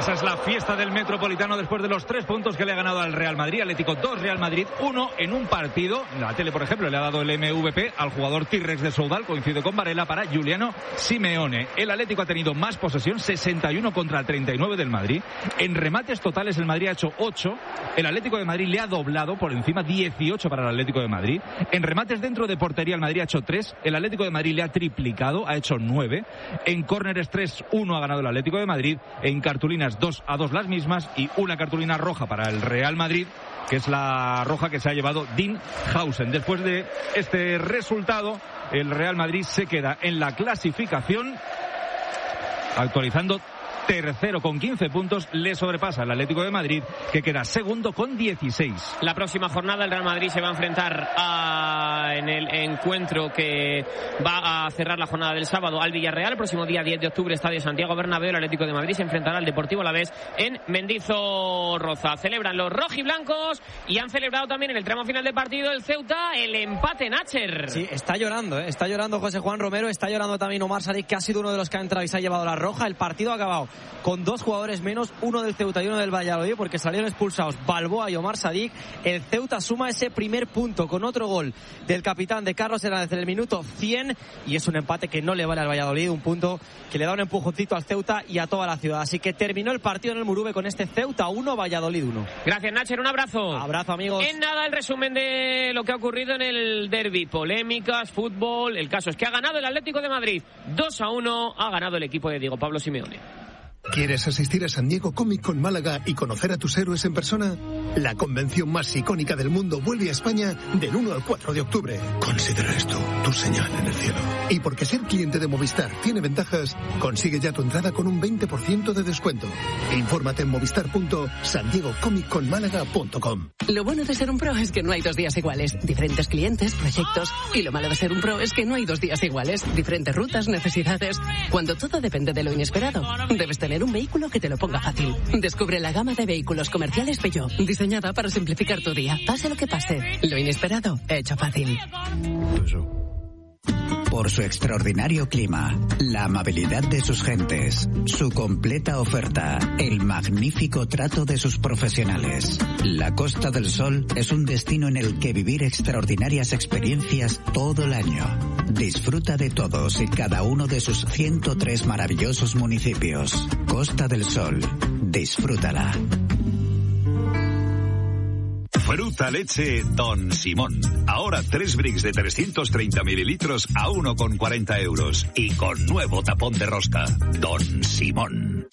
Esa es la fiesta del Metropolitano después de los 3 puntos que le ha ganado al Real Madrid. Atlético 2, Real Madrid 1 en un partido. La tele, por ejemplo, le ha dado el MVP al jugador T-Rex de Soudal, coincide con Varela, para Giuliano Simeone. El Atlético ha tenido más posesión, 61 contra 39 del Madrid. En remates totales el Madrid ha hecho 8. El Atlético de Madrid le ha doblado por encima, 18 para el Atlético de Madrid. En remates dentro de portería el Madrid ha hecho 3. El Atlético de Madrid le ha triplicado, ha hecho 9. En córneres 3-1 ha ganado el Atlético de Madrid. En cartulinas 2-2 las mismas y una cartulina roja para el Real Madrid, que es la roja que se ha llevado Dean Hausen. Después de este resultado, el Real Madrid se queda en la clasificación actualizando tercero con 15 puntos, le sobrepasa el Atlético de Madrid, que queda segundo con 16. La próxima jornada el Real Madrid se va a enfrentar en el encuentro que va a cerrar la jornada del sábado al Villarreal. El próximo día 10 de octubre, Estadio Santiago Bernabéu. El Atlético de Madrid se enfrentará al Deportivo Alavés en Mendizorroza. Celebran los rojiblancos y han celebrado también en el tramo final del partido el Ceuta el empate, Nacher. Sí, está llorando José Juan Romero, está llorando también Omar Sadik, que ha sido uno de los que ha entrado y se ha llevado la roja. El partido ha acabado con 2 jugadores menos, uno del Ceuta y uno del Valladolid, porque salieron expulsados Balboa y Omar Sadik. El Ceuta suma ese primer punto con otro gol del capitán de Carlos Hernández en el minuto 100, y es un empate que no le vale al Valladolid, un punto que le da un empujoncito al Ceuta y a toda la ciudad. Así que terminó el partido en el Murube con este Ceuta 1, Valladolid 1. Gracias, Nacher, un abrazo. Abrazo, amigos. En nada, el resumen de lo que ha ocurrido en el derbi. Polémicas, fútbol. El caso es que ha ganado el Atlético de Madrid 2-1, ha ganado el equipo de Diego Pablo Simeone. ¿Quieres asistir a San Diego Comic Con Málaga y conocer a tus héroes en persona? La convención más icónica del mundo vuelve a España del 1 al 4 de octubre. Considera esto tu señal en el cielo. Y porque ser cliente de Movistar tiene ventajas, consigue ya tu entrada con un 20% de descuento. Infórmate en movistar.sandiegocomicconmálaga.com. Lo bueno de ser un pro es que no hay 2 días iguales. Diferentes clientes, proyectos. Y lo malo de ser un pro es que no hay 2 días iguales. Diferentes rutas, necesidades. Cuando todo depende de lo inesperado, debes tener un vehículo que te lo ponga fácil. Descubre la gama de vehículos comerciales Peugeot, diseñada para simplificar tu día. Pase lo que pase, lo inesperado, hecho fácil. Por su extraordinario clima, la amabilidad de sus gentes, su completa oferta, el magnífico trato de sus profesionales. La Costa del Sol es un destino en el que vivir extraordinarias experiencias todo el año. Disfruta de todos y cada uno de sus 103 maravillosos municipios. Costa del Sol, disfrútala. Fruta leche Don Simón. Ahora 3 bricks de 330 mililitros a 1,40 euros. Y con nuevo tapón de rosca. Don Simón.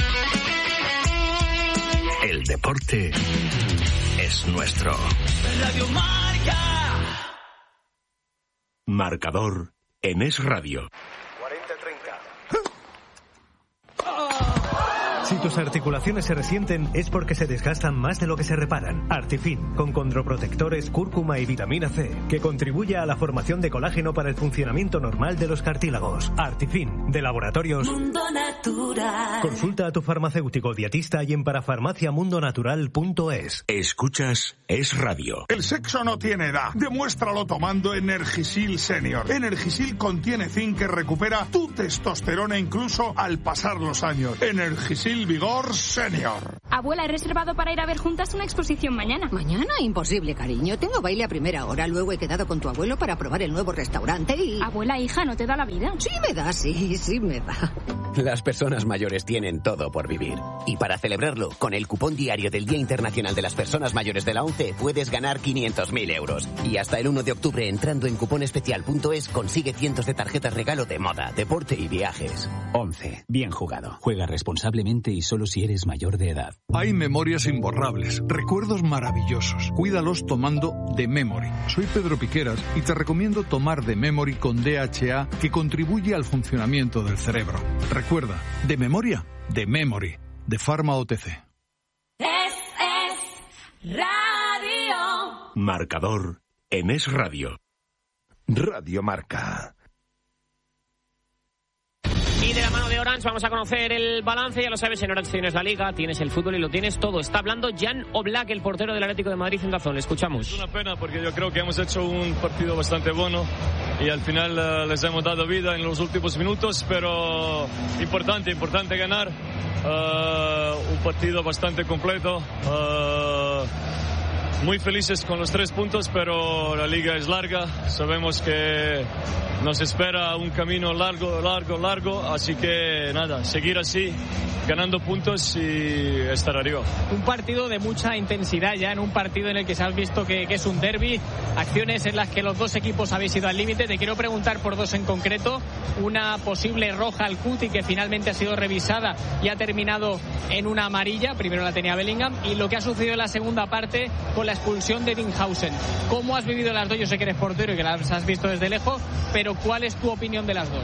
El deporte es nuestro. Radio Marca. Marcador en Es Radio. 40-30. Si tus articulaciones se resienten es porque se desgastan más de lo que se reparan. Artifin, con condroprotectores, cúrcuma y vitamina C, que contribuye a la formación de colágeno para el funcionamiento normal de los cartílagos. Artifin, de Laboratorios Mundo Natural. Consulta a tu farmacéutico dietista y en parafarmaciamundonatural.es. Escuchas Es Radio. El sexo no tiene edad. Demuéstralo tomando Energisil Senior. Energisil contiene zinc que recupera tu testosterona incluso al pasar los años. Energisil Vigor Senior. Abuela, he reservado para ir a ver juntas una exposición mañana. ¿Mañana? Imposible, cariño. Tengo baile a primera hora. Luego he quedado con tu abuelo para probar el nuevo restaurante y... Abuela, hija, ¿no te da la vida? Sí me da, sí me da. Las personas mayores tienen todo por vivir. Y para celebrarlo, con el cupón diario del Día Internacional de las Personas Mayores de la ONCE, puedes ganar 500.000 euros. Y hasta el 1 de octubre, entrando en cuponespecial.es, consigue cientos de tarjetas regalo de moda, deporte y viajes. ONCE. Bien jugado. Juega responsablemente y solo si eres mayor de edad. Hay memorias imborrables, recuerdos maravillosos. Cuídalos tomando The Memory. Soy Pedro Piqueras y te recomiendo tomar The Memory con DHA, que contribuye al funcionamiento del cerebro. Recuerda, de memoria, The Memory, de Pharma OTC. Es Radio. Marcador en Es Radio. Radio Marca. Y de la mano de Orange vamos a conocer el balance. Ya lo sabes, en Orange tienes la Liga, tienes el fútbol y lo tienes todo. Está hablando Jan Oblak, el portero del Atlético de Madrid en Dazón. Le escuchamos. Es una pena porque yo creo que hemos hecho un partido bastante bueno y al final les hemos dado vida en los últimos minutos, pero importante ganar. un partido bastante completo. Muy felices con los 3 puntos, pero la liga es larga. Sabemos que nos espera un camino largo, así que nada, seguir así, ganando puntos y estar arriba. Un partido de mucha intensidad ya, en un partido en el que se ha visto que es un derbi, acciones en las que los dos equipos habéis ido al límite. Te quiero preguntar por 2 en concreto, una posible roja al Cuti que finalmente ha sido revisada y ha terminado en una amarilla, primero la tenía Bellingham, y lo que ha sucedido en la segunda parte con la expulsión de Dinghausen. ¿Cómo has vivido las dos? Yo sé que eres portero y que las has visto desde lejos, pero ¿cuál es tu opinión de las dos?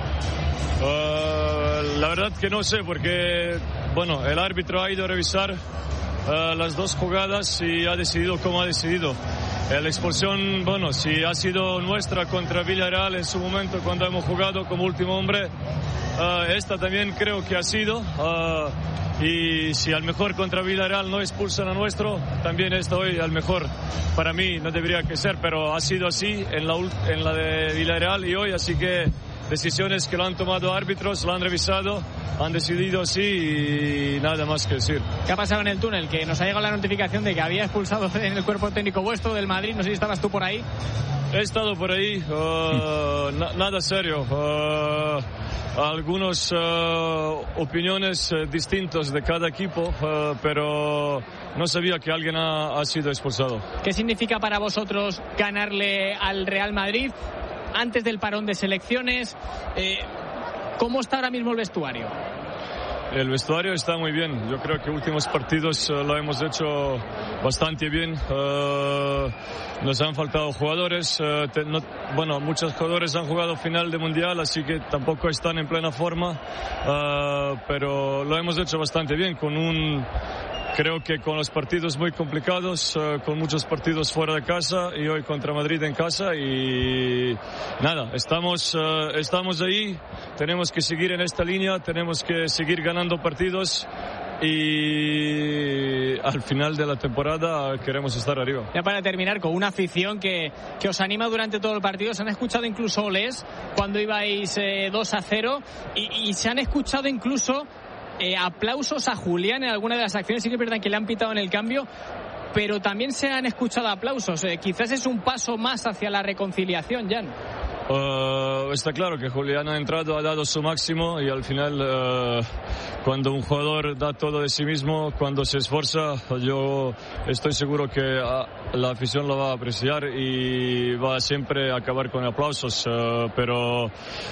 La verdad que no sé, porque bueno, el árbitro ha ido a revisar las 2 jugadas y ha decidido como ha decidido. La expulsión, bueno, si ha sido nuestra contra Villarreal en su momento cuando hemos jugado como último hombre, esta también creo que ha sido. Y si al mejor contra Villarreal no expulsan a nuestro, también esto hoy al mejor para mí no debería que ser, pero ha sido así en la de Villarreal y hoy, así que decisiones que lo han tomado árbitros, lo han revisado, han decidido así y nada más que decir. ¿Qué ha pasado en el túnel? Que nos ha llegado la notificación de que había expulsado en el cuerpo técnico vuestro del Madrid, no sé si estabas tú por ahí. He estado por ahí, nada serio. Algunas opiniones distintas de cada equipo, pero no sabía que alguien ha sido expulsado. ¿Qué significa para vosotros ganarle al Real Madrid antes del parón de selecciones? ¿Cómo está ahora mismo el vestuario? El vestuario está muy bien. Yo creo que últimos partidos lo hemos hecho bastante bien. Nos han faltado jugadores. Muchos jugadores han jugado final de mundial, así que tampoco están en plena forma. Pero lo hemos hecho bastante bien creo que con los partidos muy complicados, con muchos partidos fuera de casa y hoy contra Madrid en casa y nada, estamos ahí, tenemos que seguir en esta línea, tenemos que seguir ganando partidos y al final de la temporada queremos estar arriba. Ya para terminar, con una afición que os anima durante todo el partido, se han escuchado incluso olés cuando ibais 2-0 y se han escuchado incluso aplausos a Julián en alguna de las acciones. Sí que es verdad que le han pitado en el cambio, pero también se han escuchado aplausos. Quizás es un paso más hacia la reconciliación, Jan. Está claro que Julián ha entrado, ha dado su máximo y al final cuando un jugador da todo de sí mismo, cuando se esfuerza, yo estoy seguro que la afición lo va a apreciar y va a siempre acabar con aplausos, pero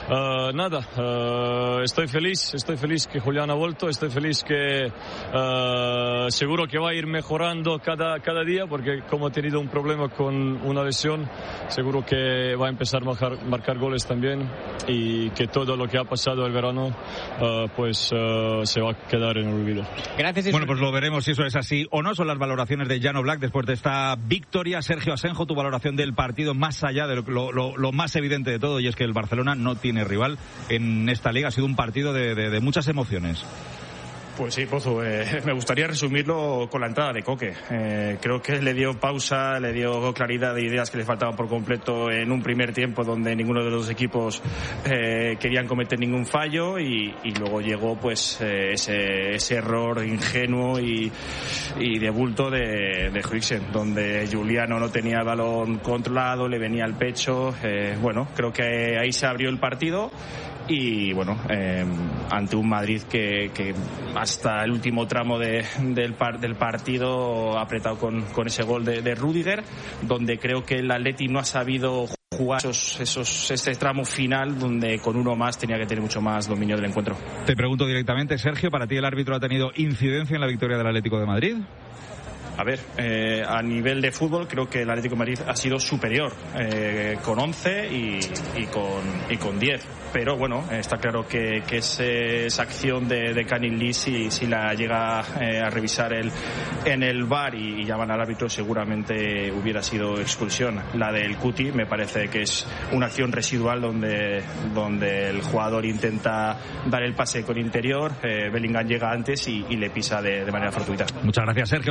nada, estoy feliz que Julián ha vuelto, estoy feliz que seguro que va a ir mejorando cada día, porque como ha tenido un problema con una lesión, seguro que va a empezar a marcar goles también y que todo lo que ha pasado el verano se va a quedar en el olvido. Gracias. Bueno, pues lo veremos si eso es así o no. Son las valoraciones de Jan Oblak después de esta victoria. Sergio Asenjo, tu valoración del partido más allá de lo más evidente de todo, y es que el Barcelona no tiene rival en esta liga. Ha sido un partido de muchas emociones. Pues sí, Pozo, me gustaría resumirlo con la entrada de Coque. Creo que le dio pausa, le dio claridad de ideas que le faltaban por completo en un primer tiempo donde ninguno de los equipos querían cometer ningún fallo y luego llegó pues ese error ingenuo y de bulto de Huijsen, donde Giuliano no tenía el balón controlado, le venía al pecho. Bueno, creo que ahí se abrió el partido. Y bueno, ante un Madrid que hasta el último tramo del partido ha apretado con ese gol de Rüdiger, donde creo que el Atleti no ha sabido jugar ese tramo final donde con uno más tenía que tener mucho más dominio del encuentro. Te pregunto directamente, Sergio, ¿para ti el árbitro ha tenido incidencia en la victoria del Atlético de Madrid? A ver, a nivel de fútbol creo que el Atlético de Madrid ha sido superior con 11 y con 10. Pero bueno, está claro que esa acción de Canning Lee, si la llega a revisar en el VAR y llaman al árbitro, seguramente hubiera sido expulsión. La del Cuti me parece que es una acción residual donde el jugador intenta dar el pase con interior, Bellingham llega antes y le pisa de manera fortuita. Muchas gracias, Sergio. Hasta la próxima.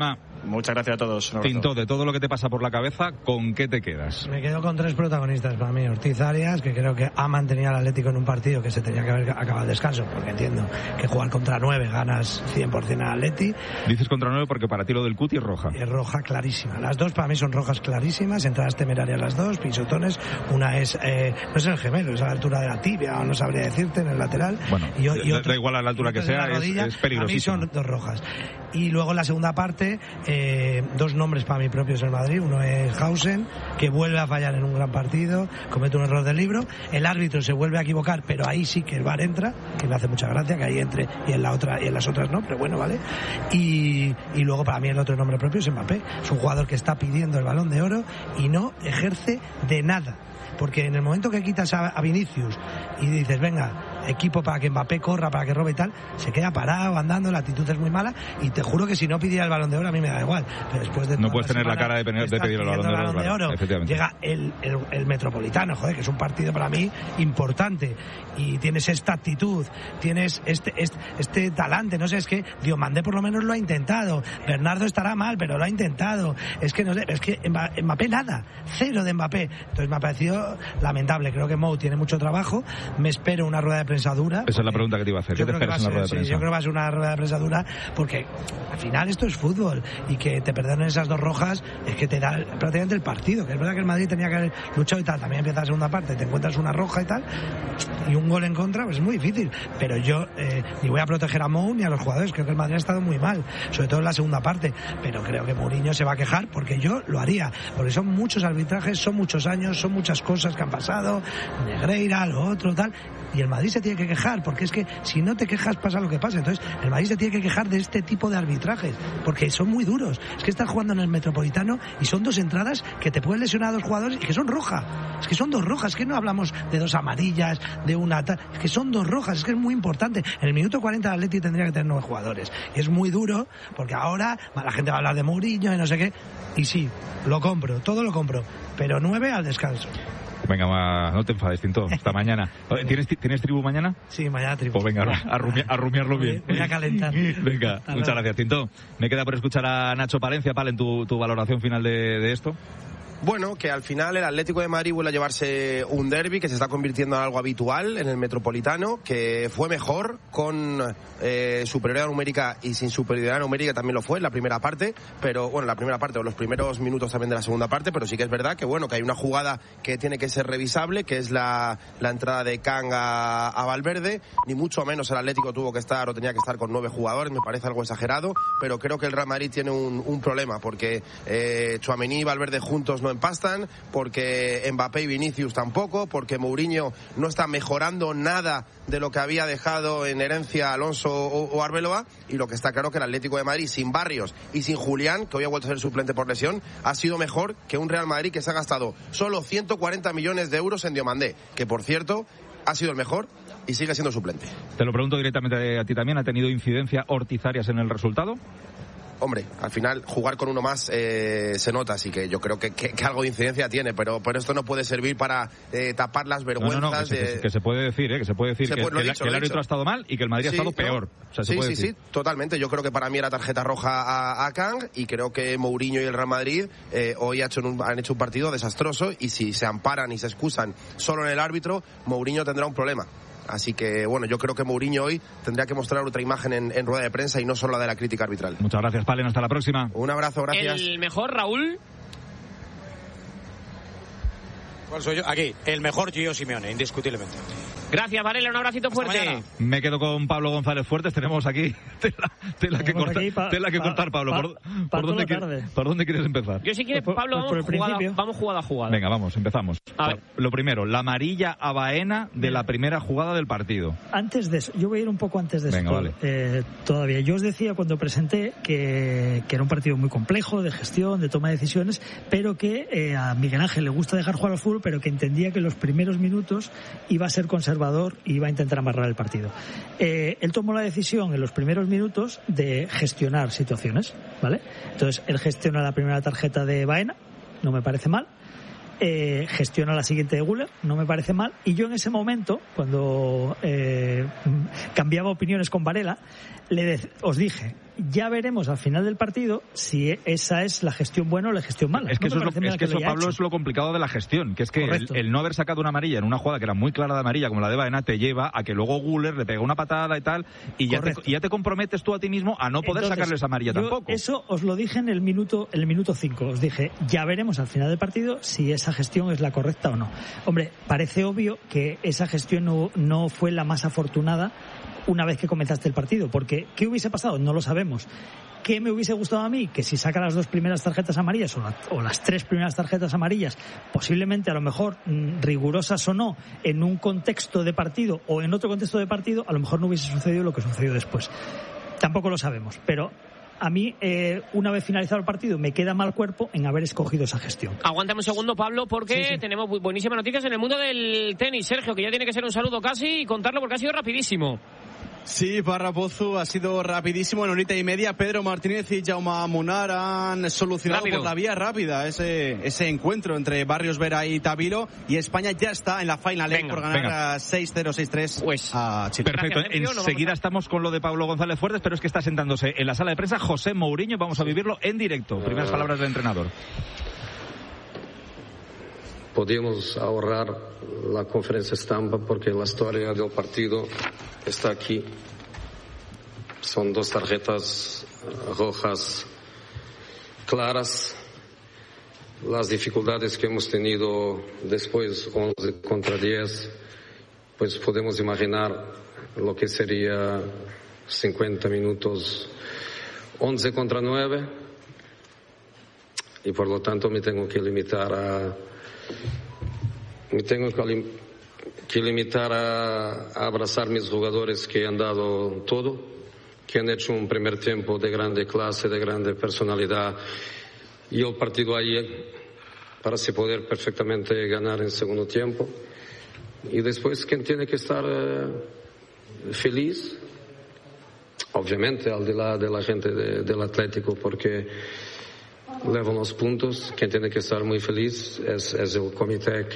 programa. Muchas gracias a todos. Tinto, de todo lo que te pasa por la cabeza, ¿con qué te quedas? Me quedo con 3 protagonistas para mí. Ortiz Arias, que creo que ha mantenido al Atlético en un partido que se tenía que haber acabado el descanso, porque entiendo que jugar contra 9 ganas 100% al Atleti. Dices contra 9 porque para ti lo del Cuti es roja. Es roja clarísima. Las dos para mí son rojas clarísimas, entradas temerarias las dos, pisotones. Una es, no es el gemelo, es a la altura de la tibia, no sabría decirte, en el lateral. Bueno, da igual a la altura que sea, es peligrosísimo. A mí son 2 rojas. Y luego en la segunda parte, 2 nombres para mí propios en Madrid. Uno es Hausen, que vuelve a fallar en un gran partido, comete un error del libro. El árbitro se vuelve a equivocar, pero ahí sí que el VAR entra, que me hace mucha gracia que ahí entre y en la otra y en las otras no, pero bueno, vale. Y luego para mí el otro nombre propio es Mbappé. Es un jugador que está pidiendo el Balón de Oro y no ejerce de nada. Porque en el momento que quitas a Vinicius y dices, venga, equipo para que Mbappé corra, para que robe y tal, se queda parado, andando, la actitud es muy mala, y te juro que si no pidiera el Balón de Oro a mí me da igual, pero después de no puedes tener la cara de pedir el Balón de Oro, llega el Metropolitano, joder, que es un partido para mí importante, y tienes esta actitud, tienes este talante, no sé, es que Diomandé por lo menos lo ha intentado, Bernardo estará mal, pero lo ha intentado, es que no sé, es que Mbappé nada, 0 de Mbappé, entonces me ha parecido lamentable. Creo que Mou tiene mucho trabajo, me espero una rueda de prensa dura. Esa es la pregunta que te iba a hacer. ¿Qué te esperas en una rueda de prensa? Yo creo que va a ser una rueda de prensa dura, porque al final esto es fútbol, y que te perdonen esas 2 rojas es que te da prácticamente el partido, que es verdad que el Madrid tenía que haber luchado y tal, también empieza la segunda parte, te encuentras una roja y tal, y un gol en contra, pues es muy difícil, pero yo ni voy a proteger a Mou ni a los jugadores, creo que el Madrid ha estado muy mal, sobre todo en la segunda parte, pero creo que Mourinho se va a quejar, porque yo lo haría, porque son muchos arbitrajes, son muchos años, son muchas cosas que han pasado, Negreira, lo otro, tal, y el Madrid se tiene que quejar, porque es que si no te quejas pasa lo que pasa. Entonces el Madrid se tiene que quejar de este tipo de arbitrajes, porque son muy duros. Es que estás jugando en el Metropolitano y son 2 entradas que te pueden lesionar a 2 jugadores y que son rojas, es que son 2 rojas, es que no hablamos de 2 amarillas, de una tal, es que son 2 rojas, es que es muy importante. En el minuto 40 el Atleti tendría que tener 9 jugadores, y es muy duro, porque ahora la gente va a hablar de Mourinho y no sé qué, y sí, lo compro, todo lo compro, pero 9 al descanso. Venga, no te enfades, Tinto. Hasta mañana. ¿Tienes tribu mañana? Sí, mañana tribu. Pues venga, a rumiarlo bien. Voy a calentar. Venga, muchas gracias, Tinto. Me queda por escuchar a Nacho Palencia, en tu valoración final de esto. Bueno, que al final el Atlético de Madrid vuelve a llevarse un derbi que se está convirtiendo en algo habitual en el Metropolitano, que fue mejor con superioridad numérica y sin superioridad numérica también lo fue en la primera parte, pero bueno, la primera parte o los primeros minutos también de la segunda parte, pero sí que es verdad que bueno, que hay una jugada que tiene que ser revisable, que es la entrada de Kang a Valverde, ni mucho menos el Atlético tuvo que estar o tenía que estar con 9 jugadores, me parece algo exagerado, pero creo que el Real Madrid tiene un problema, porque Tchouaméni y Valverde juntos no empastan, porque Mbappé y Vinicius tampoco, porque Mourinho no está mejorando nada de lo que había dejado en herencia Alonso o Arbeloa, y lo que está claro que el Atlético de Madrid sin Barrios y sin Julián, que hoy ha vuelto a ser suplente por lesión, ha sido mejor que un Real Madrid que se ha gastado solo 140 millones de euros en Diomandé, que por cierto ha sido el mejor y sigue siendo suplente. Te lo pregunto directamente a ti también, ¿ha tenido incidencia Ortiz Arias en el resultado? Hombre, al final jugar con uno más se nota, así que yo creo que algo de incidencia tiene, pero esto no puede servir para tapar las vergüenzas. Que se puede decir, que el árbitro ha estado mal y que el Madrid ha estado peor. O sea, sí, totalmente. Yo creo que para mí era tarjeta roja a Kang, y creo que Mourinho y el Real Madrid hoy han hecho un partido desastroso, y si se amparan y se excusan solo en el árbitro, Mourinho tendrá un problema. Así que, bueno, yo creo que Mourinho hoy tendría que mostrar otra imagen en rueda de prensa y no solo la de la crítica arbitral. Muchas gracias, Palen. Hasta la próxima. Un abrazo, gracias. El mejor, Raúl. ¿Cuál soy yo? Aquí, el mejor Gio Simeone, indiscutiblemente. Gracias, Varela, un abracito fuerte. Me quedo con Pablo González Fuertes. Tenemos aquí tela que cortar, Pablo. ¿Por dónde quieres empezar? Yo, si quieres, Pablo, vamos jugada a jugada. Venga, vamos, empezamos. Lo primero, la amarilla a Baena de la primera jugada del partido. Antes de eso, yo voy a ir un poco antes de eso. Venga, vale. Todavía, yo os decía cuando presenté que era un partido muy complejo, de gestión, de toma de decisiones, pero que a Miguel Ángel le gusta dejar jugar al fútbol, pero que entendía que los primeros minutos iba a ser conservador y iba a intentar amarrar el partido. Él tomó la decisión en los primeros minutos de gestionar situaciones, ¿vale? Entonces, él gestiona la primera tarjeta de Baena, no me parece mal. Gestiona la siguiente de Güler, no me parece mal, y yo en ese momento, cuando cambiaba opiniones con Varela, os dije, ya veremos al final del partido si esa es la gestión buena o la gestión mala. Es que eso, Pablo, es lo complicado de la gestión, que es que el no haber sacado una amarilla en una jugada que era muy clara de amarilla, como la de Baena, te lleva a que luego Güler le pega una patada y tal, y ya te comprometes tú a ti mismo a no poder sacarle esa amarilla tampoco. Eso os lo dije en el minuto 5. Os dije, ya veremos al final del partido si esa gestión es la correcta o no. Hombre, parece obvio que esa gestión no fue la más afortunada una vez que comenzaste el partido, porque ¿qué hubiese pasado? No lo sabemos. ¿Qué me hubiese gustado a mí? Que si saca las 2 primeras tarjetas amarillas o las 3 primeras tarjetas amarillas, posiblemente a lo mejor rigurosas o no, en un contexto de partido o en otro contexto de partido, a lo mejor no hubiese sucedido lo que sucedió después. Tampoco lo sabemos, pero a mí, una vez finalizado el partido, me queda mal cuerpo en haber escogido esa gestión. Aguántame un segundo, Pablo, porque tenemos buenísimas noticias en el mundo del tenis. Sergio, que ya tiene que ser un saludo casi y contarlo porque ha sido rapidísimo. Sí, para Pozu ha sido rapidísimo, en horita y media. Pedro Martínez y Jaume Munar han solucionado por la vía rápida ese encuentro entre Barrios Vera y Tavilo, y España ya está en la Final por ganar 6-0, 6-3 a Chile. Perfecto, enseguida estamos con lo de Pablo González Fuertes, pero es que está sentándose en la sala de prensa José Mourinho. Vamos a vivirlo en directo. Primeras palabras del entrenador. Podíamos ahorrar la conferencia estampa porque la historia del partido está aquí. Son 2 tarjetas rojas claras. Las dificultades que hemos tenido después, 11 contra 10, pues podemos imaginar lo que sería 50 minutos, 11 contra 9. Y por lo tanto me tengo que limitar a abrazar mis jugadores que han dado todo, que han hecho un primer tiempo de grande clase, de grande personalidad, y el partido ahí para se poder perfectamente ganar en segundo tiempo. Y después, ¿quién tiene que estar feliz? Obviamente al de la gente del Atlético, porque levan los puntos. Quien tiene que estar muy feliz es el comité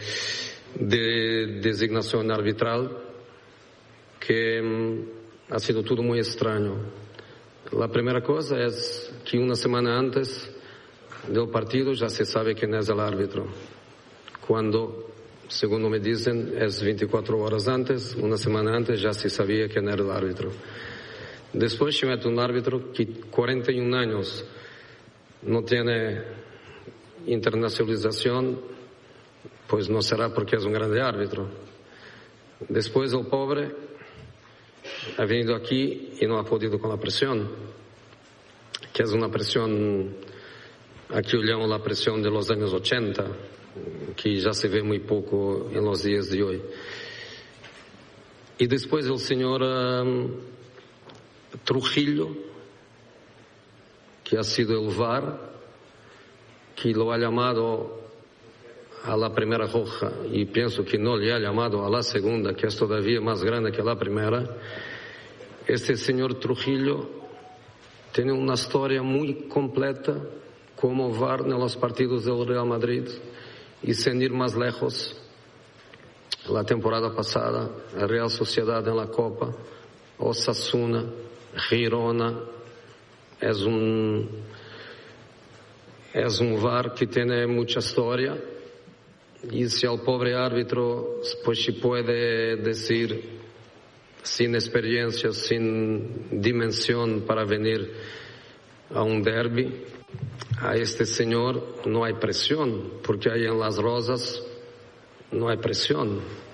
de designación arbitral, que ha sido todo muy extraño. La primera cosa es que una semana antes del partido ya se sabe quién es el árbitro, cuando, según me dicen, es 24 horas antes, una semana antes ya se sabía quién era el árbitro. Después se mete un árbitro que 41 años no tiene internacionalización, pues no será porque es un grande árbitro. Después el pobre ha venido aquí y no ha podido con la presión, que es una presión, aquí lo llamo la presión de los años 80, que ya se ve muy poco en los días de hoy. Y después el señor Trujillo, que ha sido el VAR, que lo ha llamado a la primera roja y pienso que no le ha llamado a la segunda, que es todavía más grande que la primera. Este señor Trujillo tiene una historia muy completa como VAR en los partidos del Real Madrid, y sin ir más lejos, la temporada pasada, la Real Sociedad en la Copa, Osasuna, Girona. Es un VAR que tiene mucha historia, y si al pobre árbitro pues se puede decir sin experiencia, sin dimensión para venir a un derbi, a este señor no hay presión, porque ahí en Las Rosas no hay presión.